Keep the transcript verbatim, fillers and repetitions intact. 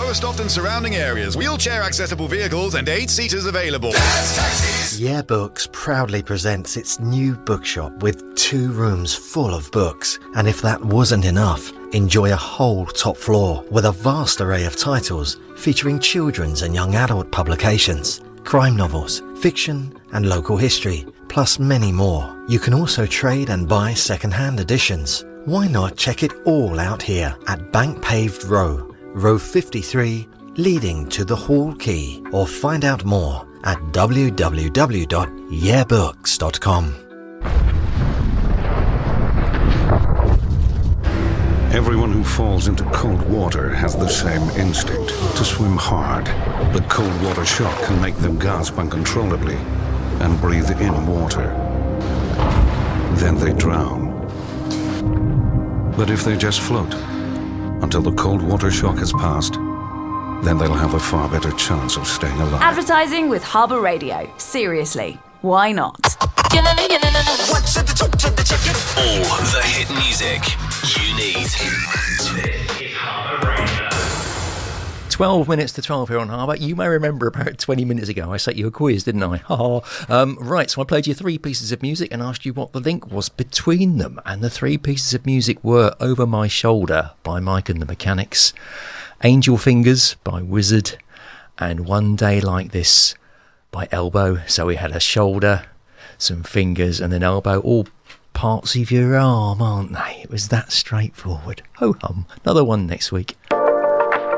Lowestoft and surrounding areas. Wheelchair accessible vehicles and eight seaters available. Dad's Taxis. Yeah Books proudly presents its new bookshop with two rooms full of books. And if that wasn't enough, enjoy a whole top floor with a vast array of titles featuring children's and young adult publications, crime novels, fiction and local history, plus many more. You can also trade and buy second-hand editions. Why not check it all out here at Bank Paved Row, row fifty-three, leading to the Hall Quay, or find out more at w w w dot yeah books dot com. Everyone who falls into cold water has the same instinct, to swim hard. But cold water shock can make them gasp uncontrollably and breathe in water. Then they drown. But if they just float until the cold water shock has passed, then they'll have a far better chance of staying alive. Advertising with Harbour Radio. Seriously, why not? All the hit music you need. This is Harbour Radio. twelve minutes to twelve here on Harbour. You may remember about twenty minutes ago I set you a quiz, didn't I? um, right, so I played you three pieces of music and asked you what the link was between them. And the three pieces of music were Over My Shoulder by Mike and the Mechanics, Angel Fingers by Wizard, and One Day Like This by Elbow. So we had a shoulder, some fingers and an elbow, all parts of your arm, aren't they? It was that straightforward. Ho hum. Another one next week.